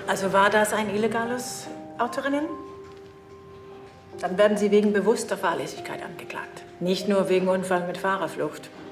Also war das ein illegales Autorennen? Dann werden Sie wegen bewusster Fahrlässigkeit angeklagt. Nicht nur wegen Unfall mit Fahrerflucht.